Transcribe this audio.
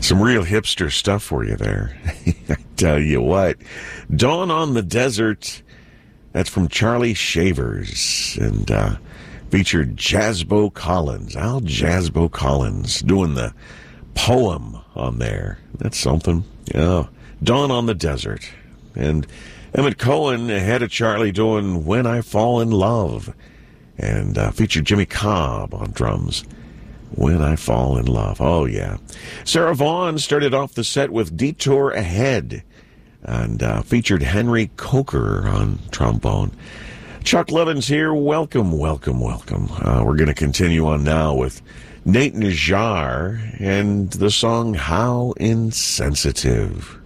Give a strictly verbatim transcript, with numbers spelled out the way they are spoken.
Some real hipster stuff for you there. I tell you what. Dawn on the Desert. That's from Charlie Shavers. And uh, featured Jasbo Collins. Al Jasbo Collins doing the poem on there. That's something. Yeah. Dawn on the Desert. And Emmett Cohen ahead of Charlie doing When I Fall in Love. And uh, featured Jimmy Cobb on drums. When I Fall in Love. Oh, yeah. Sarah Vaughan started off the set with Detour Ahead and uh, featured Henry Coker on trombone. Chuck Levins here. Welcome, welcome, welcome. Uh, we're going to continue on now with Nate Najjar and the song How Insensitive.